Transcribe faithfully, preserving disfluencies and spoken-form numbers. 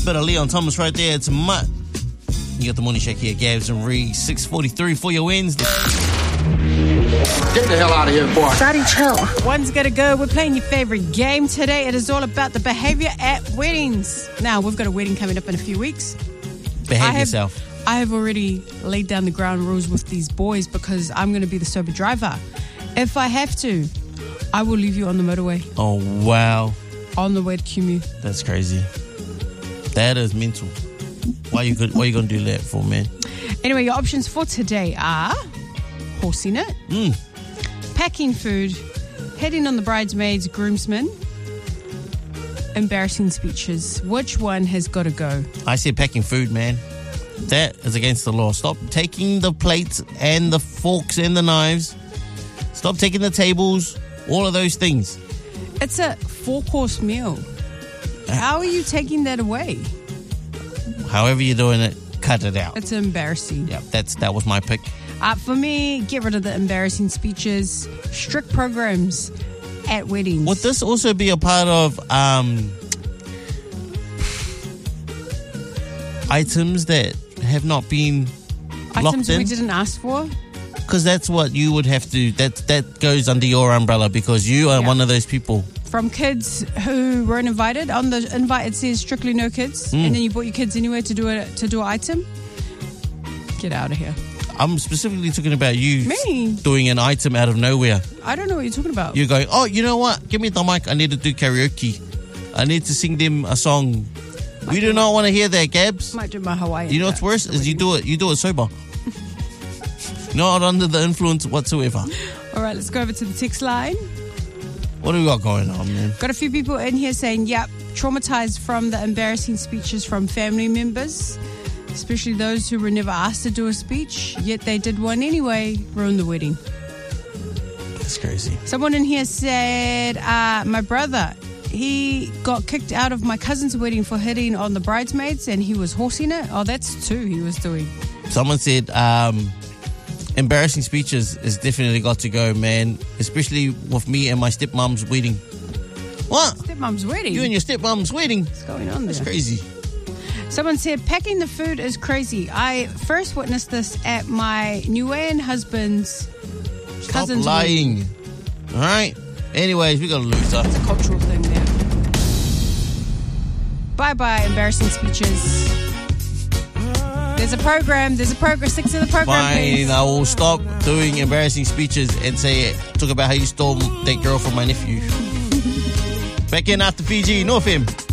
Bit of Leon Thomas right there. It's Mutt. You got the morning shake here, Gabs and Ree. six forty-three for your Wednesday. Get the hell out of here, boy. Starting chill. One's gonna go. We're playing your favorite game today. It is all about the behavior at weddings. Now, we've got a wedding coming up in a few weeks. Behave I have, yourself. I have already laid down the ground rules with these boys because I'm going to be the sober driver. If I have to, I will leave you on the motorway. Oh, wow. On the way to Cumu. That's crazy. That is mental. Why you good? What are you going to do that for, man? Anyway, your options for today are horsing it, Mm. packing food, heading on the bridesmaids, groomsmen, embarrassing speeches. Which one has got to go? I said packing food, man. That is against the law. Stop taking the plates and the forks and the knives. Stop taking the tables. All of those things. It's a four-course meal. How are you taking that away? However you're doing it, cut it out. It's embarrassing. Yeah, that's that was my pick. Uh, for me, get rid of the embarrassing speeches, strict programs at weddings. Would this also be a part of um, items that have not been Items locked in? we didn't ask for? Because that's what you would have to. That that goes under your umbrella because you are Yeah. one of those people. From kids who weren't invited. On the invite, it says strictly no kids. Mm. And then you brought your kids anyway to do a, to do an item. Get out of here. I'm specifically talking about you Me? doing an item out of nowhere. I don't know what you're talking about. You're going, oh, you know what? Give me the mic. I need to do karaoke. I need to sing them a song. We do not want to hear that, Gabs. Might do my Hawaiian. You know what's worse is you do it. You do it sober. Not under the influence whatsoever. All right, let's go over to the text line. What do we got going on, man? Got a few people in here saying, yep, traumatized from the embarrassing speeches from family members, especially those who were never asked to do a speech, yet they did one anyway, ruined the wedding. That's crazy. Someone in here said, uh, my brother, he got kicked out of my cousin's wedding for hitting on the bridesmaids and he was horsing it. Oh, that's two he was doing. Someone said, um, embarrassing speeches has definitely got to go, man. Especially with me and my stepmom's wedding. What? Stepmom's wedding? You and your stepmom's wedding? What's going on there? That's crazy. Someone said, packing the food is crazy. I first witnessed this at my Niuean husband's Stop cousin's lying. wedding. All right. Anyways, we got to lose up. It's a cultural thing there. Bye-bye, embarrassing speeches. There's a program. There's a program. Stick to the program, Fine, please. I will stop doing embarrassing speeches and say, talk about how you stole that girl from my nephew. Back in after P G, North M.